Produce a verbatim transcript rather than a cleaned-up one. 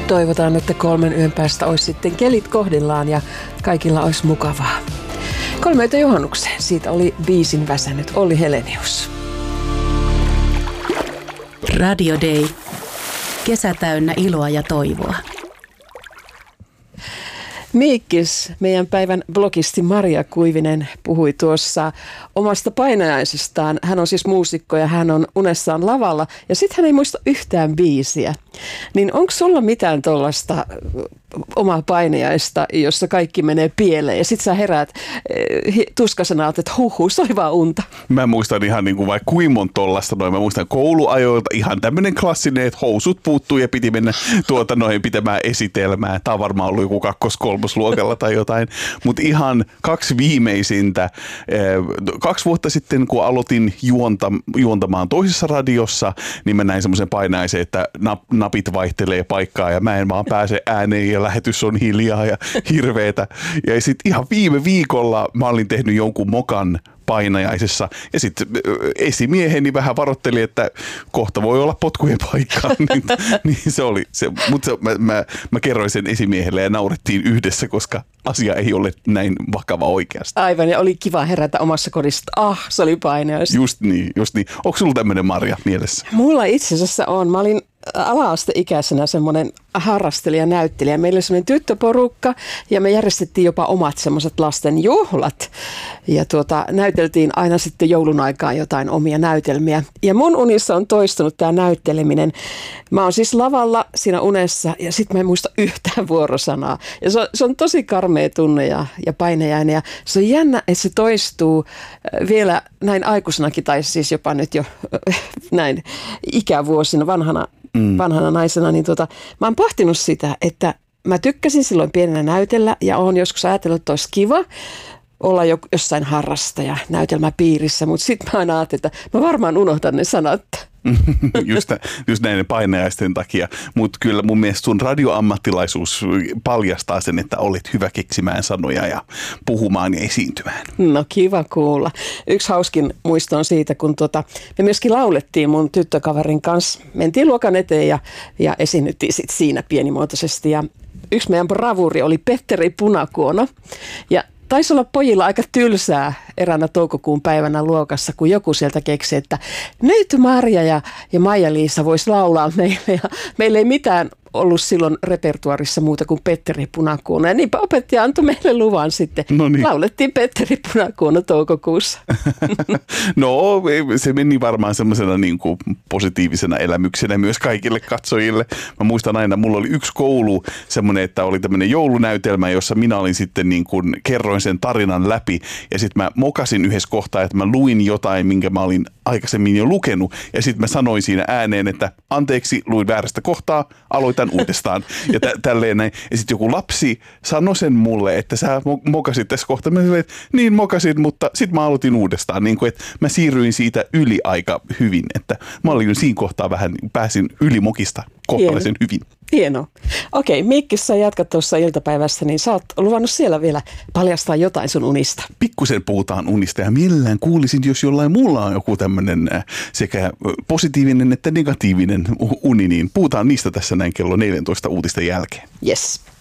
Toivotaan, että kolmen yön päästä olisi sitten kelit kohdillaan ja kaikilla olisi mukavaa. Kolme yötä juhannukseen. Siitä oli biisin väsännyt Olli Helenius. Radio Day. Kesä täynnä iloa ja toivoa. Miikkis, meidän päivän blogisti Maria Kuivinen, puhui tuossa omasta painajaisestaan. Hän on siis muusikko ja hän on unessaan lavalla ja sitten hän ei muista yhtään biisiä. Niin onko sulla mitään tuollaista omaa painajaista, jossa kaikki menee pieleen ja sit sä heräät tuskasena, että huhu, se oli vaan unta? Mä muistan ihan niin kuin vaikka kuinka tollasta noin. Mä muistan kouluajoilta ihan tämmönen klassinen, että housut puuttuu ja piti mennä tuota noin pitämään esitelmää. Tää on varmaan ollut joku kakkos-kolmosluokalla tai jotain. Mutta ihan kaksi viimeisintä. Kaksi vuotta sitten, kun aloitin juonta, juontamaan toisessa radiossa, niin mä näin semmoisen painaisen, että napit vaihtelee paikkaa ja mä en vaan pääse ääneen ja lähetys on hiljaa ja hirveetä. Ja sitten ihan viime viikolla mä olin tehnyt jonkun mokan painajaisessa ja sitten esimieheni vähän varoitteli, että kohta voi olla potkujen paikkaa. niin, niin se oli se. Mutta mä, mä, mä kerroin sen esimiehelle ja naurettiin yhdessä, koska asia ei ole näin vakava oikeasti. Aivan, ja oli kiva herätä omassa kodissa. Ah, se oli painajais. Just niin, just niin. Onko sulla tämmöinen, Marja, mielessä? Mulla itse asiassa on. Mä olin ala-asteikäisenä semmoinen harrastelija, näyttelijä. Meillä oli semmoinen tyttöporukka ja me järjestettiin jopa omat semmoiset lasten juhlat. Ja tuota, näyteltiin aina sitten joulun aikaan jotain omia näytelmiä. Ja mun unissa on toistunut tämä näytteleminen. Mä oon siis lavalla siinä unessa ja sit mä en muista yhtään vuorosanaa. Ja se on, se on tosi karmea tunne ja, ja painajainen. Ja se on jännä, että se toistuu vielä näin aikuisenakin tai siis jopa nyt jo näin ikävuosina vanhana. Mm. vanhana naisena, niin tota, mä oon pohtinut sitä, että mä tykkäsin silloin pienenä näytellä ja oon joskus ajatellut, että olisi kiva olla jo, jossain harrastaja näytelmäpiirissä, mutta sitten mä aina ajattelin, että mä varmaan unohtan ne sanat. just, just näiden painajaisten takia, mutta kyllä mun mielestä sun radioammattilaisuus paljastaa sen, että olet hyvä keksimään sanoja ja puhumaan ja esiintymään. No kiva kuulla. Yksi hauskin muisto on siitä, kun tota, me myöskin laulettiin mun tyttökaverin kanssa. Mentiin luokan eteen ja, ja esiinnyttiin sit siinä pienimuotoisesti ja yksi meidän bravuri oli Petteri Punakuono ja taisi olla pojilla aika tylsää eräänä toukokuun päivänä luokassa, kun joku sieltä keksi, että nyt Marja ja, ja Maija-Liisa vois laulaa meille. Ja meillä ei mitään ollut silloin repertuarissa muuta kuin Petteri Punakuono. Ja niinpä opettaja antoi meille luvan sitten. No niin. Laulettiin Petteri Punakuono toukokuussa. No se meni varmaan semmoisena niin kuin positiivisena elämyksenä myös kaikille katsojille. Mä muistan aina, mulla oli yksi koulu semmoinen, että oli tämmöinen joulunäytelmä, jossa minä olin sitten niin kuin kerroin sen tarinan läpi. Ja sitten mä mokasin yhdessä kohtaa, että mä luin jotain, minkä mä olin aikaisemmin jo lukenut. Ja sitten mä sanoin siinä ääneen, että anteeksi, luin väärästä kohtaa, aloitan uudestaan. Ja tä- tälleen näin. Ja sitten joku lapsi sanoi sen mulle, että sä mokasit tässä kohtaa. Mä sanoin, että niin mokasin, mutta sitten mä aloitin uudestaan. Niin kuin, että mä siirryin siitä yli aika hyvin. Että mä olin siinä kohtaa vähän, pääsin yli mokista kohtalaisen hyvin. Hienoa. Okei, Miikkis, sä jatkat tuossa iltapäivässä, niin sä oot luvannut siellä vielä paljastaa jotain sun unista. Pikkusen puhutaan unista ja mielellään kuulisin, jos jollain muulla on joku tämmöinen sekä positiivinen että negatiivinen uni, niin puhutaan niistä tässä näin kello neljätoista uutisten jälkeen. Yes.